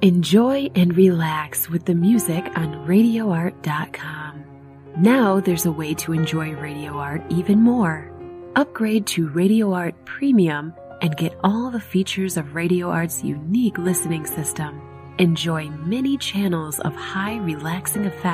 Enjoy and relax with the music on RadioArt.com. Now there's a way to enjoy Radio Art even more. Upgrade to Radio Art Premium and get all the features of Radio Art's unique listening system. Enjoy many channels of high relaxing effects